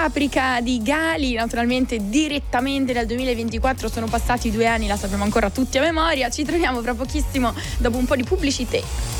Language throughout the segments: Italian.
Caprica di Gali, naturalmente direttamente dal 2024, sono passati 2 anni, la sappiamo ancora tutti a memoria. Ci troviamo fra pochissimo dopo un po' di pubblicità.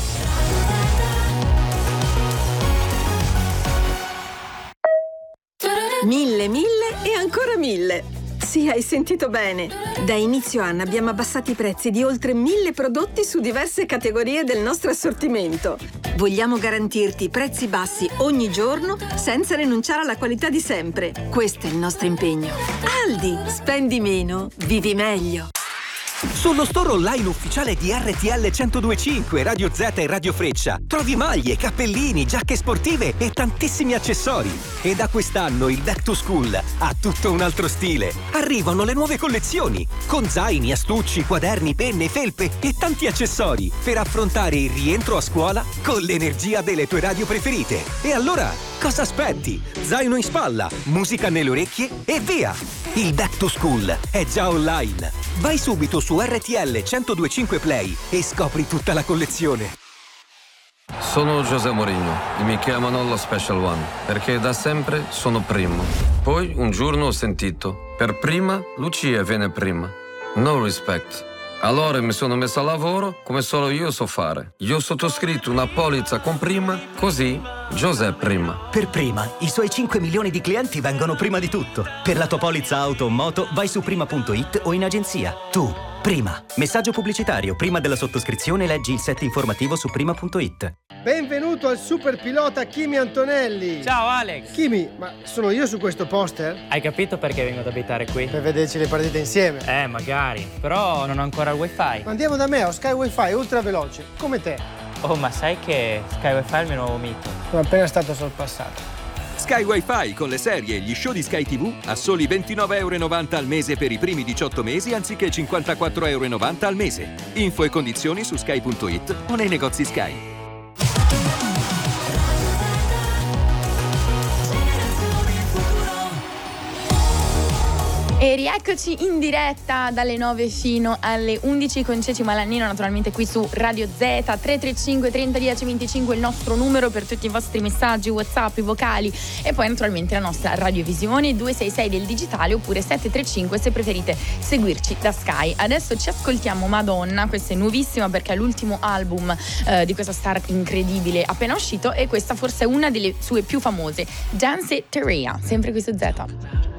Mille e ancora 1000. Sì, hai sentito bene. Da inizio anno abbiamo abbassato i prezzi di oltre 1000 prodotti su diverse categorie del nostro assortimento. Vogliamo garantirti prezzi bassi ogni giorno senza rinunciare alla qualità di sempre. Questo è il nostro impegno. Aldi, spendi meno, vivi meglio. Sullo store online ufficiale di RTL 102.5, Radio Z e Radio Freccia trovi maglie, cappellini, giacche sportive e tantissimi accessori. E da quest'anno il Back to School ha tutto un altro stile. Arrivano le nuove collezioni con zaini, astucci, quaderni, penne, felpe e tanti accessori per affrontare il rientro a scuola con l'energia delle tue radio preferite. E allora, cosa aspetti? Zaino in spalla, musica nelle orecchie e via! Il Back to School è già online. Vai subito su RTL 102.5 Play e scopri tutta la collezione. Sono José Mourinho e mi chiamano lo Special One perché da sempre sono primo. Poi un giorno ho sentito: per prima Lucia viene prima. No respect. Allora mi sono messo a lavoro come solo io so fare. Io ho sottoscritto una polizza con prima, così José prima. Per prima, i suoi 5 milioni di clienti vengono prima di tutto. Per la tua polizza auto o moto vai su prima.it o in agenzia. Tu, prima. Messaggio pubblicitario. Prima della sottoscrizione leggi il set informativo su prima.it. Benvenuto al super pilota Kimi Antonelli. Ciao Alex. Kimi, ma sono io su questo poster? Hai capito perché vengo ad abitare qui? Per vederci le partite insieme. Magari. Però non ho ancora il wifi. Andiamo da me, ho Sky Wi-Fi ultra veloce, come te. Oh, ma sai che Sky Wi-Fi è il mio nuovo mito? Sono appena stato sorpassato. Sky Wi-Fi con le serie e gli show di Sky TV a soli €29,90 al mese per i primi 18 mesi anziché €54,90 al mese. Info e condizioni su sky.it o nei negozi Sky. E rieccoci in diretta dalle 9 fino alle 11 con Ceci Malannino, naturalmente qui su Radio Z. 335 30 10 25 il nostro numero per tutti i vostri messaggi, WhatsApp, i vocali, e poi naturalmente la nostra radiovisione 266 del digitale oppure 735 se preferite seguirci da Sky. Adesso ci ascoltiamo Madonna, questa è nuovissima perché è l'ultimo album di questa star incredibile appena uscito, e questa forse è una delle sue più famose, Dance It Terea, sempre qui su Z.